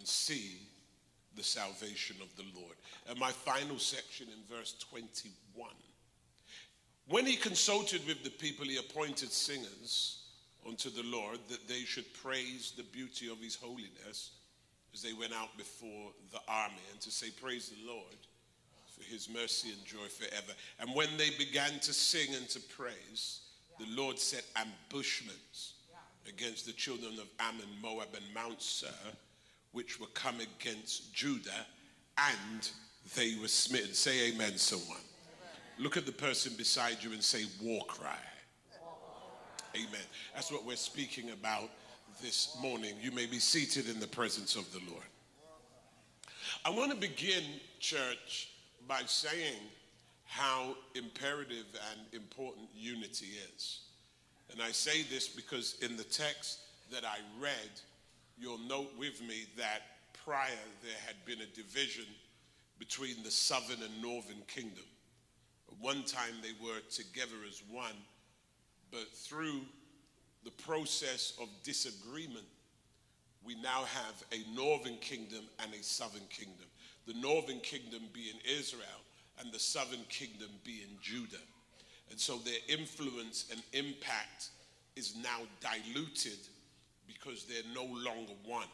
and see the salvation of the Lord. And my final section in verse 21. When he consulted with the people, he appointed singers unto the Lord, that they should praise the beauty of his holiness as they went out before the army, and to say, praise the Lord, for his mercy endure forever. And when they began to sing and to praise, the Lord set ambushments against the children of Ammon, Moab, and Mount Seir, which were come against Judah, and they were smitten. Say amen, someone. Amen. Look at the person beside you and say, war cry. Amen. That's what we're speaking about this morning. You may be seated in the presence of the Lord. I want to begin, church, by saying how imperative and important unity is. And I say this because in the text that I read, you'll note with me that prior there had been a division between the southern and northern kingdom. At one time they were together as one, but through the process of disagreement, we now have a northern kingdom and a southern kingdom. The northern kingdom being Israel and the southern kingdom being Judah. And so their influence and impact is now diluted because they're no longer one.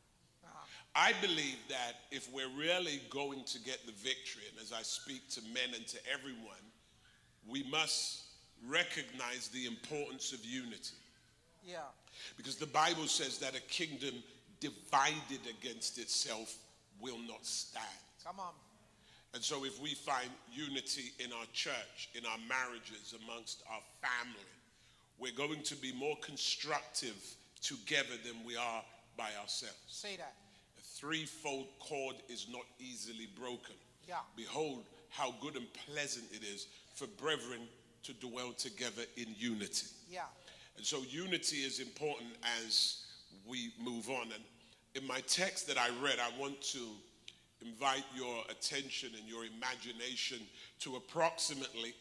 I believe that if we're really going to get the victory, and as I speak to men and to everyone, we must recognize the importance of unity. Yeah. Because the Bible says that a kingdom divided against itself will not stand. Come on. And so if we find unity in our church, in our marriages, amongst our family, we're going to be more constructive together than we are by ourselves. Say that. A threefold cord is not easily broken. Yeah. Behold, how good and pleasant it is for brethren to dwell together in unity. Yeah. And so unity is important as we move on. And in my text that I read, I want to invite your attention and your imagination to approximately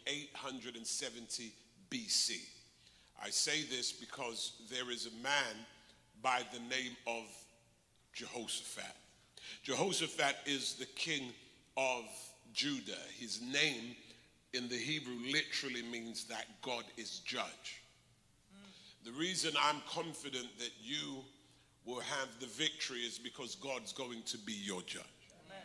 870 BC. I say this because there is a man by the name of Jehoshaphat. Jehoshaphat is the king of Judah. His name in the Hebrew literally means that God is judge. The reason I'm confident that you will have the victory is because God's going to be your judge. Amen.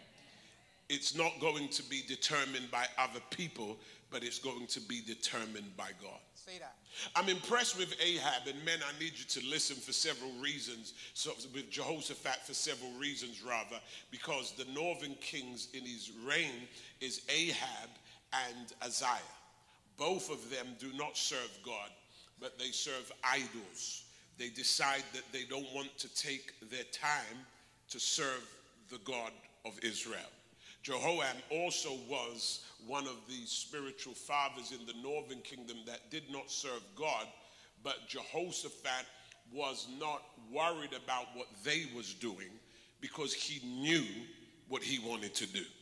It's not going to be determined by other people, but it's going to be determined by God. Say that. I'm impressed with Ahab, and men, I need you to listen for several reasons. So with Jehoshaphat for several reasons rather, because the northern kings in his reign is Ahab and Uzziah. Both of them do not serve God, but they serve idols. They decide that they don't want to take their time to serve the God of Israel. Jehoram also was one of the spiritual fathers in the northern kingdom that did not serve God, but Jehoshaphat was not worried about what they was doing because he knew what he wanted to do.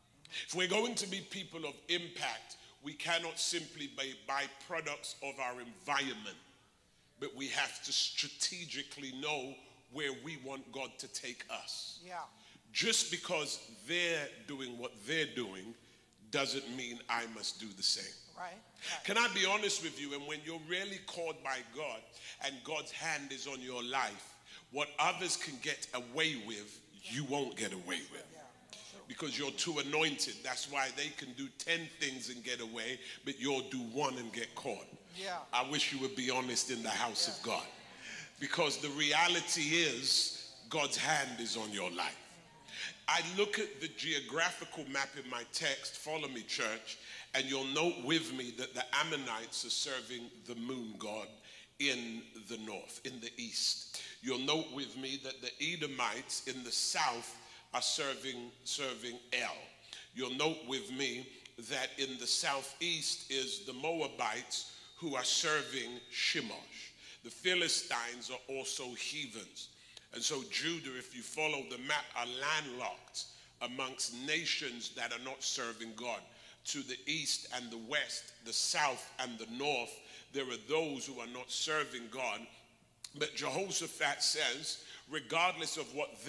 If we're going to be people of impact, we cannot simply be byproducts of our environment, but we have to strategically know where we want God to take us. Yeah. Just because they're doing what they're doing doesn't mean I must do the same. Right. Can I be honest with you? And when you're really called by God and God's hand is on your life, what others can get away with, you won't get away with. Yeah. Because you're too anointed. That's why they can do 10 things and get away, but you'll do one and get caught. Yeah. I wish you would be honest in the house of God. Because the reality is God's hand is on your life. I look at the geographical map in my text, follow me church, and you'll note with me that the Ammonites are serving the moon god in the north, in the east. You'll note with me that the Edomites in the south are serving El. You'll note with me that in the southeast is the Moabites who are serving Shemosh. The Philistines are also heathens. And so Judah, if you follow the map, are landlocked amongst nations that are not serving God. To the east and the west, the south and the north, there are those who are not serving God. But Jehoshaphat says, regardless of what